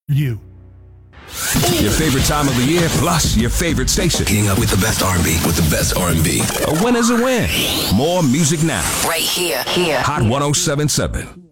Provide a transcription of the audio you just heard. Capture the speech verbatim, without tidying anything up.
You. Your favorite time of the year, plus your favorite station. Getting up with the best R and B, with the best R and B. A win is a win. More music now. Right here, here. Hot one oh seven point seven.